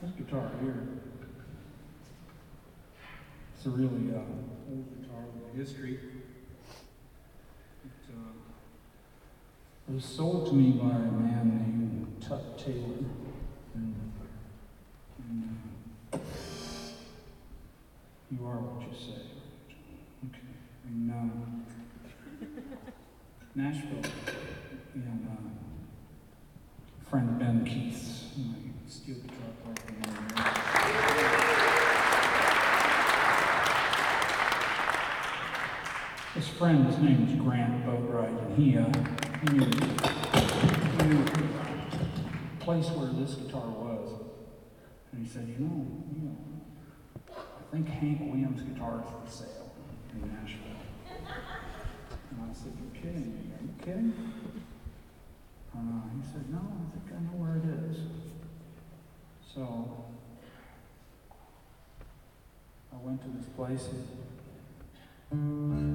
This guitar here, it's a really old guitar with history. It was sold to me by a man named Tut Taylor. And you are what you say. Okay. In Nashville, and friend Ben Keith's, my steel guitar player from there. His friend, his name was Grant Boatwright, and he knew the place where this guitar was. And he said, you know, I think Hank Williams' guitar is for sale in Nashville. And I said, you're kidding me, are you kidding? He said, no, I think I know where it is. So I went to this place.